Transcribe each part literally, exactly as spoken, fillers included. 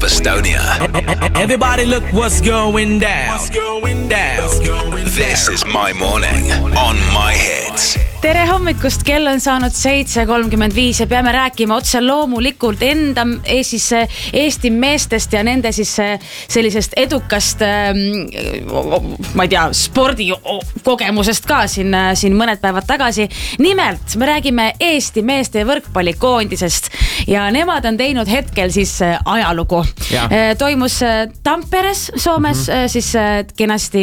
Estonia. Everybody look what's going down. What's going down. This is my morning on my hits. Tere hommikust, kell on saanud seitse kolmkümmend viis ja peame rääkima otse loomulikult enda Eestis, Eesti meestest ja nende siis sellisest edukast, ma ei tea, spordikogemusest ka siin, siin mõned päevad tagasi. Nimelt, me räägime Eesti meeste võrkpallikoondisest ja nemad on teinud hetkel siis ajalugu. Ja. Toimus Tamperes, Soomes, mm-hmm. siis kenasti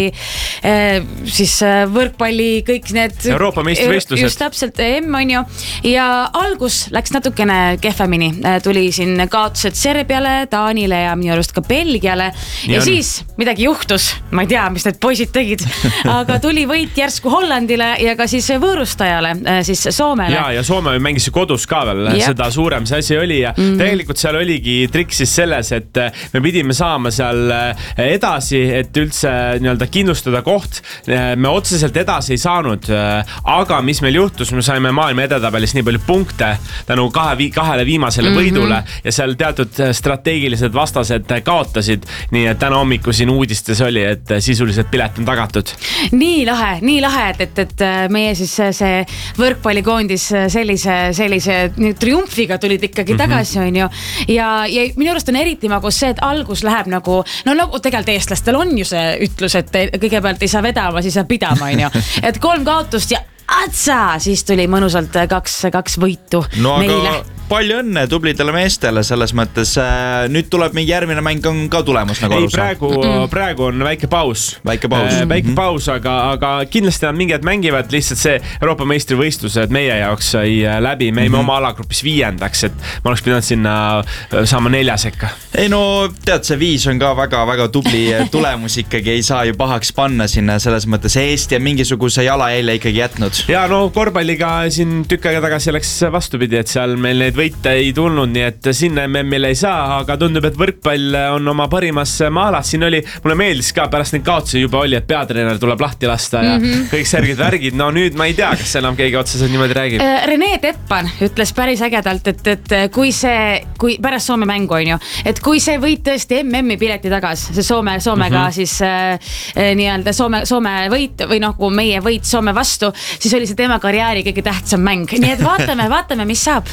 siis võrkpalli kõik need Euroopa meistrivõistlused. Just täpselt M on ju. Ja algus läks natukene kehvemini. Tuli siin kaotused Serbiale, Taanile ja minu arust ka Belgiale. Ja, ja siis midagi juhtus. Ma ei tea, mis need poisid tegid. Aga tuli võit järsku Hollandile ja ka siis võõrustajale, siis Soomele. Ja, ja Soome mängis kodus ka veel. Jep. Seda suurem see asi oli. Ja mm-hmm. tegelikult seal oligi triks siis selles, et me pidime saama seal edasi, et üldse nii-öelda kindlustada koht. Me otseselt edasi ei saanud. Aga mis meil juhtus, me saime maailma edetabelis nii palju punkte tänu kahe, kahele viimasele mm-hmm. võidule ja seal teatud strateegilised vastased kaotasid. Nii et täna hommiku siin uudistes oli, et sisuliselt pilet on tagatud. Nii lahe, nii lahe, et, et, et meie siis see võrkpallikoondis sellise, sellise triumfiga tulid ikkagi mm-hmm. tagasi, on ju. Ja, ja minu arust on eriti nagu see, et algus läheb nagu, no nagu tegelikult eestlastel on ju see ütlus, et kõigepealt ei saa vedama, siis saab pidama, on ju. Et kolm kaotust ja Atsa, siis tuli mõnusalt kaks, kaks võitu no, meile. Palju õnne tublidele meestele selles mõttes. Nüüd tuleb mingi järgmine mäng on ka tulemus nagu ei, praegu, mm-hmm. praegu on väike paus. Väike paus, äh, väike paus aga, aga kindlasti nad mingid mängivad lihtsalt see Euroopa meistrivõistlused meie jaoks sai läbi. Me jäime mm-hmm. oma alagrupis viiendaks, et ma oleks pidanud sinna saama nelja sekka. Ei no tead, see viis on ka väga, väga tubli tulemus ikkagi. Ei saa ju pahaks panna sinna selles mõttes. Eesti on mingisuguse jalajälje ikkagi jätnud. Ja no korvpalliga siin tükk aega tagasi läks vastupidi, et seal meil neid võite ei tulnud, nii et sinna M M-il ei saa, aga tundub, et võrkpall on oma parimas maalas. Siin oli, mulle meeldis ka pärast neid kaotsi juba oli, et peatreener tuleb lahti lasta ja mm-hmm. kõik särgid värgid. No nüüd ma ei tea, kas enam keegi otseselt niimoodi räägib. Rene Teppan ütles päris ägedalt, et, et kui see, kui pärast Soome mängu on ju, et kui see võit tõesti M M-i pileti tagas, see Soome, Soomega mm-hmm. siis äh, nii-öelda Soome, Soome võit või noh, kui meie võit Soome vastu, siis oli see tema karjääri kõige tähtsam mäng. Nii et vaatame, vaatame, mis saab.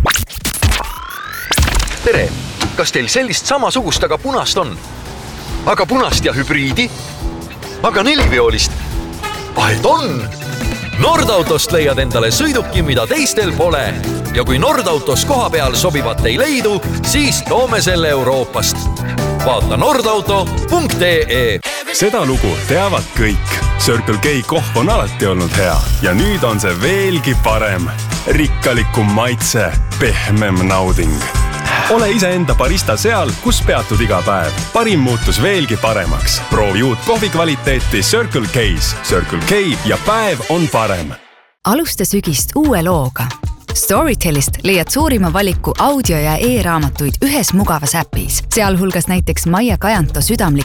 Tere, kas teil sellist samasugust, aga punast on? Aga punast ja hübriidi? Aga neliveolist? Vahet on! Nordautost leiad endale sõiduki, mida teistel pole. Ja kui Nordautos koha peal sobivat ei leidu, siis toome selle Euroopast. Vaata nordauto punkt ee. Seda lugu teavad kõik. Circle K kohv on alati olnud hea ja nüüd on see veelgi parem. Rikkalikum maitse, pehmem nauding. Ole ise enda barista seal, kus peatud iga päev. Parim muutus veelgi paremaks. Proovi uut kohvi kvaliteeti Circle K's. Circle K ja päev on parem. Alusta sügist uue looga. Storytelist leiad suurima valiku audio- ja e-raamatuid ühes mugavas äpis. Sealhulgas näiteks Maia Kajanto südamlik